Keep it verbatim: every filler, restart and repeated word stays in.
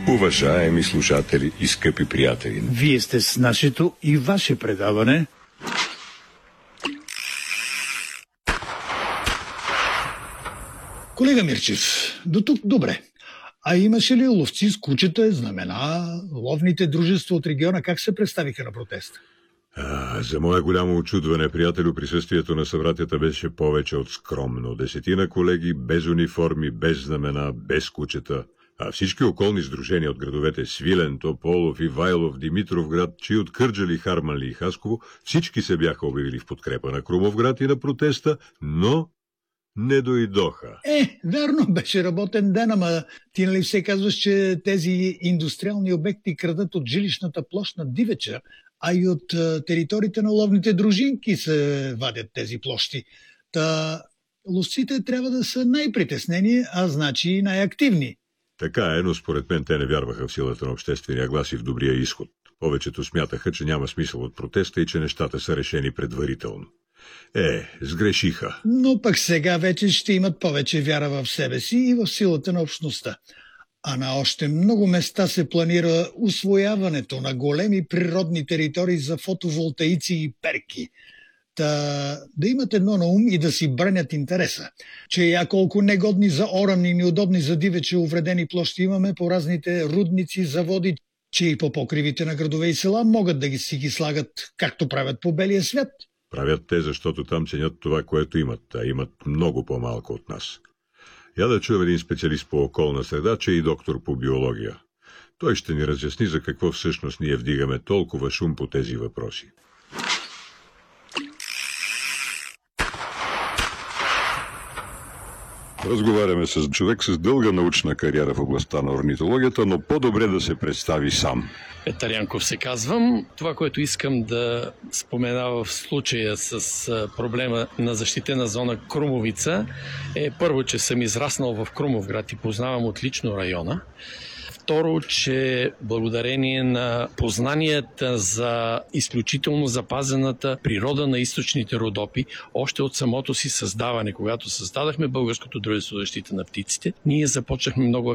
Уважаеми слушатели и скъпи приятели, вие сте с нашето и ваше предаване Колега Мирчев, до тук добре. А имаше ли ловци с кучета, знамена, ловните дружества от региона, как се представиха на протеста? А, за мое голямо очудване, приятелю, присъствието на събратята беше повече от скромно. Десетина колеги без униформи, без знамена, без кучета. А всички околни сдружения от градовете Свилен, Тополов, Ивайлов, Димитровград, чи от Кърджали, Харманли и Хасково, всички се бяха обявили в подкрепа на Крумовград и на протеста, но не дойдоха. Е, верно, беше работен ден, ама ти нали все казваш, че тези индустриални обекти крадат от жилищната площ на Дивеча, а и от а, териториите на ловните дружинки се вадят тези площи. Та ловците трябва да са най-притеснени, а значи и най-активни. Така е, но според мен те не вярваха в силата на обществения глас и в добрия изход. Повечето смятаха, че няма смисъл от протеста и че нещата са решени предварително. Е, сгрешиха. Но пък сега вече ще имат повече вяра в себе си и в силата на общността. А на още много места се планира усвояването на големи природни територии за фотоволтаици и перки. Та да имат едно на ум и да си бранят интереса, че я колко негодни за оран и неудобни за дивече увредени площи имаме по разните рудници, заводи, че и по покривите на градове и села могат да ги си ги слагат, както правят по белия свят. Правят те, защото там ценят това, което имат, а имат много по-малко от нас. Я да чуем един специалист по околна среда, че и доктор по биология. Той ще ни разясни за какво всъщност ние вдигаме толкова шум по тези въпроси. разговаряме с човек с дълга научна кариера в областта на орнитологията, но по-добре да се представи сам. Петър Янков се казвам. Това, което искам да спомена в случая с проблема на защитена зона Крумовица е първо, че съм израснал в Крумовград и познавам отлично района. Второ, че благодарение на познанията за изключително запазената природа на източните Родопи, още от самото си създаване, когато създадахме Българското дружество за защита на птиците, ние започнахме много